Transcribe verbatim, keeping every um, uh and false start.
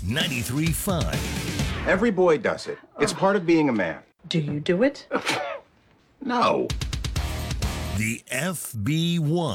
ninety-three point five. Every boy does it. It's part of being a man. Do you do it? No. The F B one.